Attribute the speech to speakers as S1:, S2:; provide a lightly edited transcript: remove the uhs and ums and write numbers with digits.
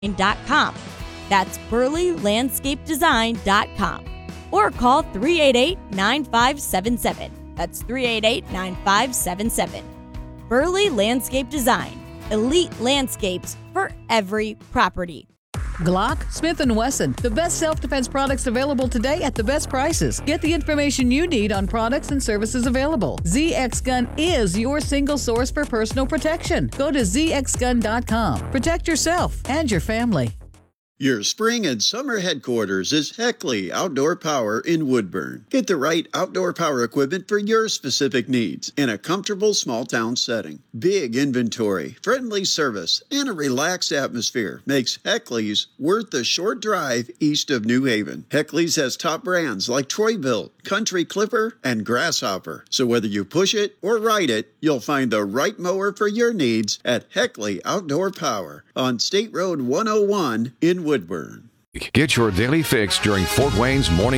S1: That's burleylandscapedesign.com. Or call 388-9577. That's 388-9577. Burley Landscape Design. Elite landscapes for every property.
S2: Glock, Smith & Wesson, the best self-defense products available today at the best prices. Get the information you need on products and services available. ZX Gun is your single source for personal protection. Go to zxgun.com. Protect yourself and your family.
S3: Your spring and summer headquarters is Heckley Outdoor Power in Woodburn. Get the right outdoor power equipment for your specific needs in a comfortable small town setting. Big inventory, friendly service, and a relaxed atmosphere makes Heckley's worth the short drive east of New Haven. Heckley's has top brands like Troy-Bilt, Country Clipper, and Grasshopper. So whether you push it or ride it, you'll find the right mower for your needs at Heckley Outdoor Power on State Road 101 in Woodburn.
S4: Get your daily fix during Fort Wayne's morning